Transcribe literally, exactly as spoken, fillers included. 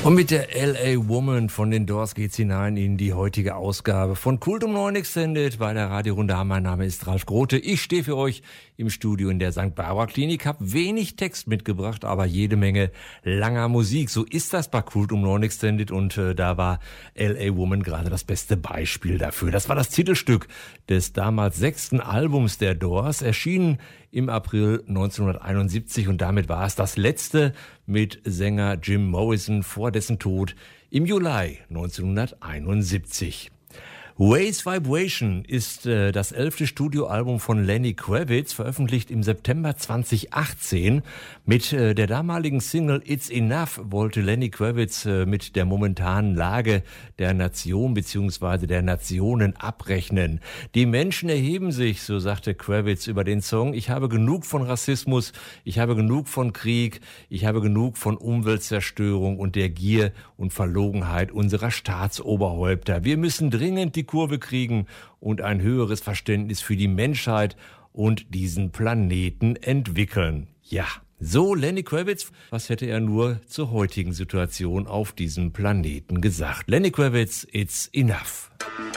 Und mit der L A Woman von den Doors geht's hinein in die heutige Ausgabe von Kult um neun Extended bei der Radiorunde. Mein Name ist Ralf Grote. Ich stehe für euch im Studio in der Sankt Barbara Klinik, habe wenig Text mitgebracht, aber jede Menge langer Musik. So ist das bei Kult um neun Extended und äh, da war L A Woman gerade das beste Beispiel dafür. Das war das Titelstück des damals sechsten Albums der Doors, erschienen im April neunzehnhunderteinundsiebzig und damit war es das letzte mit Sänger Jim Morrison vor dessen Tod im Juli neunzehnhunderteinundsiebzig. Waves Vibration ist äh, das elfte Studioalbum von Lenny Kravitz, veröffentlicht im September zweitausendachtzehn. Mit äh, der damaligen Single It's Enough wollte Lenny Kravitz äh, mit der momentanen Lage der Nation bzw. der Nationen abrechnen. Die Menschen erheben sich, so sagte Kravitz über den Song. Ich habe genug von Rassismus, ich habe genug von Krieg, ich habe genug von Umweltzerstörung und der Gier und Verlogenheit unserer Staatsoberhäupter. Wir müssen dringend die Kurve kriegen und ein höheres Verständnis für die Menschheit und diesen Planeten entwickeln. Ja, so Lenny Kravitz. Was hätte er nur zur heutigen Situation auf diesem Planeten gesagt? Lenny Kravitz, It's Enough.